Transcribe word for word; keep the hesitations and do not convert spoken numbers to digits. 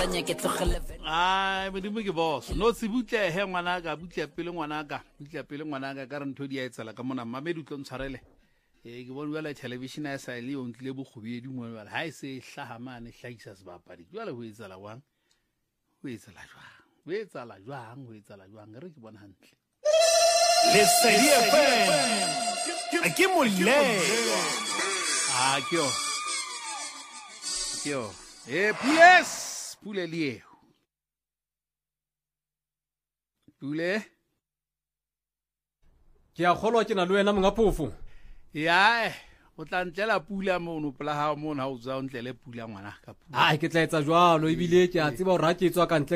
tanya ke tlogele ai modimo ke boss no se butle he ngwana ka butle pele ngwana ka butle pele ngwana ka ka re ntho di a etsela ka mona mamedi o tlo ntshwarele eh ke bona wala television ya sa ile o ntlile bogobedi mo wala ha e se hlahamane hlahisa sebapadi jwale ho etsala wang ho etsala jwang ho etsala jwang ho etsala jwang re ke bona hantle le serie fe ke molle ah kyo kyo eh pules pule lieo pule ke a kgolwa ke na le wena monga phofu ya o tla ntlela pula mo no pela ha mo na o tsa o ntlele pula ngwana ka pula ai ke tla etsa jwalo ebile ke a tseba o ra ke tswa ka ntle